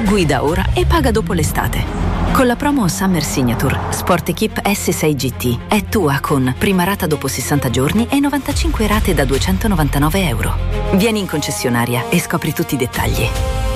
Guida ora e paga dopo l'estate. Con la promo Summer Signature, Sport Equip S6 GT è tua con prima rata dopo 60 giorni e 95 rate da €299. Vieni in concessionaria e scopri tutti i dettagli.